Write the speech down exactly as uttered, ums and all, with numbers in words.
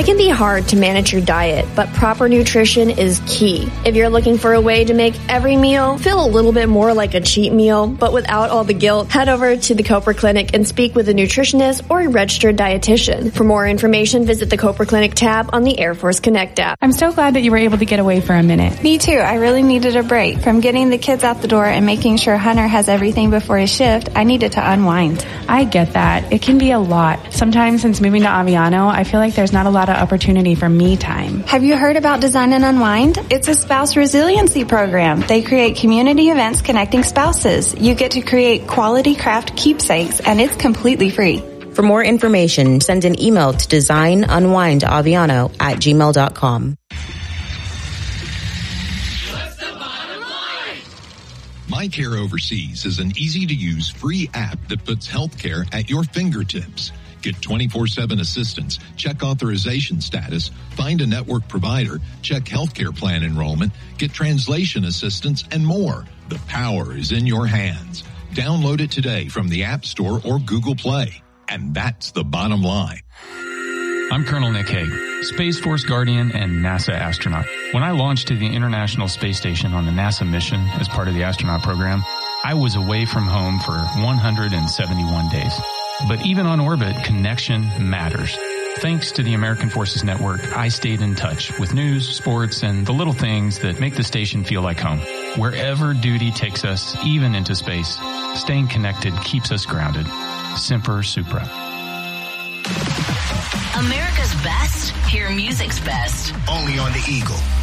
It can be hard to manage your diet, but proper nutrition is key. If you're looking for a way to make every meal feel a little bit more like a cheat meal, but without all the guilt, head over to the Cooper Clinic and speak with a nutritionist or a registered dietitian. For more information, visit the Cooper Clinic tab on the Air Force Connect app. I'm so glad that you were able to get away for a minute. Me too. I really needed a break. From getting the kids out the door and making sure Hunter has everything before his shift, I needed to unwind. I get that. It can be a lot. Sometimes since moving to Aviano, I feel like there's not a lot of opportunity for me time. Have you heard about Design and Unwind? It's a spouse resiliency program. They create community events connecting spouses. You get to create quality craft keepsakes, and it's completely free. For more information, send an email to designunwindaviano at gmail dot com. MyCare Overseas is an easy-to-use free app that puts healthcare at your fingertips. Get twenty-four seven assistance, check authorization status, find a network provider, check healthcare plan enrollment, get translation assistance, and more. The power is in your hands. Download it today from the App Store or Google Play. And that's the bottom line. I'm Colonel Nick Hague, Space Force Guardian and NASA astronaut. When I launched to the International Space Station on the NASA mission as part of the astronaut program, I was away from home for one hundred seventy-one days. But even on orbit, connection matters. Thanks to the American Forces Network, I stayed in touch with news, sports, and the little things that make the station feel like home. Wherever duty takes us, even into space, staying connected keeps us grounded. Semper Supra. America's best, hear music's best. Only on the Eagle.